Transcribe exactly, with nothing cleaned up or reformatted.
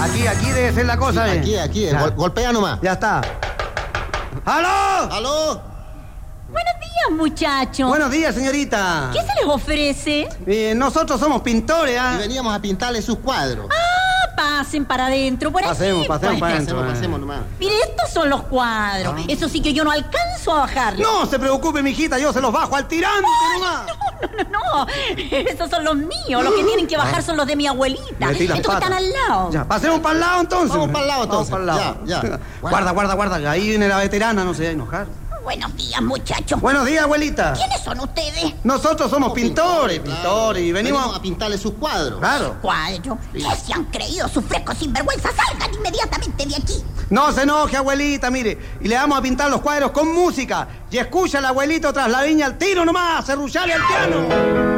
Aquí, aquí debe ser la cosa. Sí, eh. aquí, aquí, gol, golpea nomás. Ya está. ¡Aló! ¿Aló? Buenos días, muchachos. Buenos días, señorita. ¿Qué se les ofrece? Eh, nosotros somos pintores, ¿ah? Y veníamos a pintarle sus cuadros. Ah, pasen para adentro, por Pasemos, aquí. pasemos pues. para adentro. Pasemos, eh. pasemos nomás. Mire, estos son los cuadros. Eso sí que yo no alcanzo a bajarlos. No se preocupe, mijita, yo se los bajo al tirante nomás. No, no, no. Esos son los míos. Los que tienen que bajar son los de mi abuelita. Metí las Estos que patas. están al lado. Ya, pasemos para el lado entonces. Vamos para el lado, Vamos entonces. para el lado. Ya, ya. Guarda, guarda, guarda, ahí viene la veterana, no se va a enojar. Buenos días, muchachos. Buenos días, abuelita. ¿Quiénes son ustedes? Nosotros somos pintores, claro. pintores, y venimos... Venimos a pintarle sus cuadros. Claro. Cuadro. ¿Qué se han creído sus frescos sinvergüenza? Salgan inmediatamente de aquí. No se enoje, abuelita, mire. Y le vamos a pintar los cuadros con música. Y escucha al abuelito tras la viña al tiro nomás, cerruchale al piano.